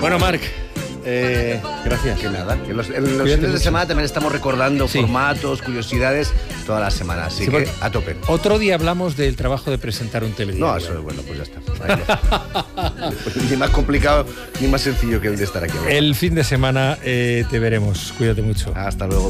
Bueno, Marc, gracias. Que nada, que en los fines de semana también estamos recordando formatos, curiosidades, toda la semana, así que a tope. Otro día hablamos del trabajo de presentar un telediario. No, eso es bueno, pues ya está. Ni más complicado, ni más sencillo que el de estar aquí. El fin de semana te veremos, cuídate mucho. Hasta luego.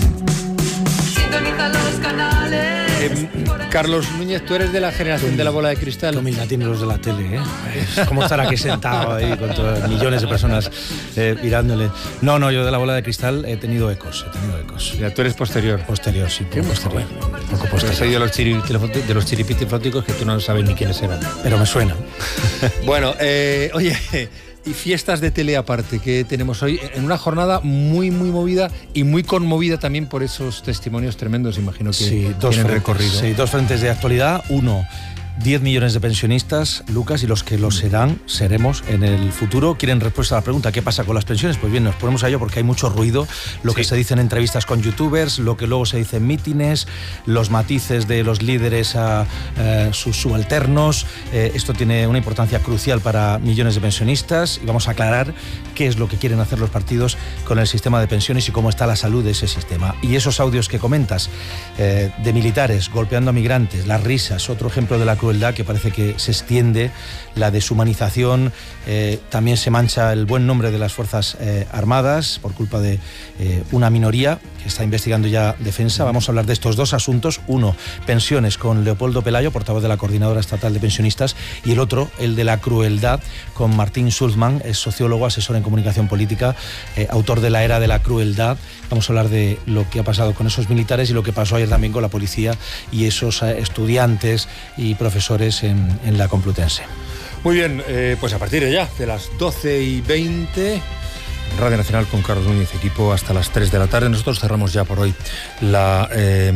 Sintoniza los canales. Carlos Núñez, tú eres de la generación de la bola de cristal. Qué humildad tienen los de la tele, ¿eh? Es como estar aquí sentado ahí con millones de personas mirándole. No, yo de la bola de cristal he tenido ecos. Ya, tú eres posterior. Posterior, sí, poco posterior. Poco Pues posterior. soy de los chiripitiflóticos que tú no sabes ni quiénes eran. Pero me suena. Bueno, oye, y fiestas de tele aparte que tenemos hoy en una jornada muy movida y muy conmovida también por esos testimonios tremendos, imagino que tienen recorrido. Sí, dos frentes de actualidad. Uno, 10 millones de pensionistas, Lucas, y los que lo seremos en el futuro, quieren respuesta a la pregunta ¿qué pasa con las pensiones? Pues bien, nos ponemos a ello porque hay mucho ruido, lo que se dice en entrevistas con youtubers, lo que luego se dice en mítines, los matices de los líderes a sus subalternos. Esto tiene una importancia crucial para millones de pensionistas y vamos a aclarar qué es lo que quieren hacer los partidos con el sistema de pensiones y cómo está la salud de ese sistema. Y esos audios que comentas de militares golpeando a migrantes, las risas, otro ejemplo de la crueldad que parece que se extiende, la deshumanización, también se mancha el buen nombre de las Fuerzas Armadas por culpa de una minoría que está investigando ya Defensa. Vamos a hablar de estos dos asuntos. Uno, pensiones con Leopoldo Pelayo, portavoz de la Coordinadora Estatal de Pensionistas, y el otro, el de la crueldad, con Martín Schulzman, es sociólogo, asesor en comunicación política, autor de La Era de la Crueldad. Vamos a hablar de lo que ha pasado con esos militares y lo que pasó ayer también con la policía y esos estudiantes y profesores en la Complutense. Muy bien, pues a partir de ya, de las 12:20, Radio Nacional con Carlos Núñez, equipo hasta las 3 de la tarde. Nosotros cerramos ya por hoy la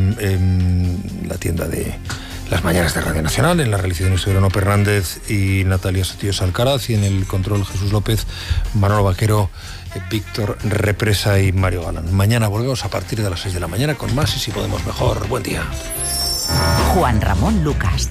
tienda de las mañanas de Radio Nacional. En la realización Isidro Fernández y Natalia Sotillos Alcaraz, y en el control Jesús López, Manolo Vaquero, Víctor Represa y Mario Galán. Mañana volvemos a partir de las 6 de la mañana con más y si podemos mejor. Buen día. Juan Ramón Lucas.